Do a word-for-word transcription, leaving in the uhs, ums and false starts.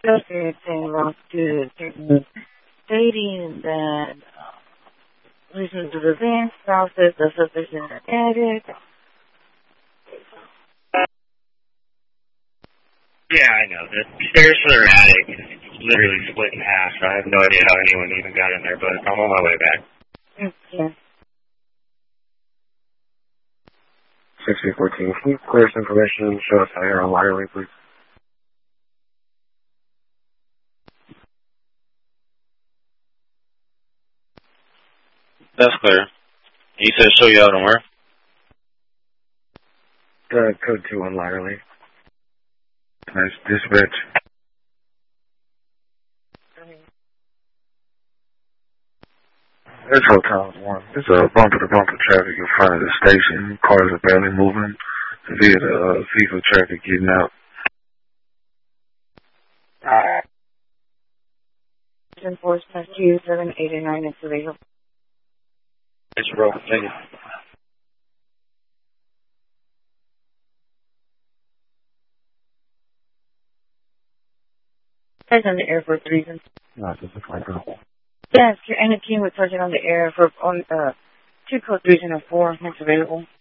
associating wrong to stating that uh, reason to the van spouses the sufficient added. Yeah, I know. The stairs to their attic is literally split in half. I have no idea how anyone even got in there, but I'm on my way back. Okay. sixty fourteen, can you clear some information? Show us how you're on Wirely, please. That's clear. You said show you out on where? Uh, code two on Wirely. Nice dispatch. It's Hotel one. There's a bumper-to-bumper traffic in front of the station. Cars are barely moving via the uh, FIFA traffic getting out. Alright. Enforcement two seven eight nine is available. It's bro. Thank you. Guys on the air for reasons. No, this is like a... Yes, you're in a team with Sergeant on the air for on uh two code three zero four. That's available.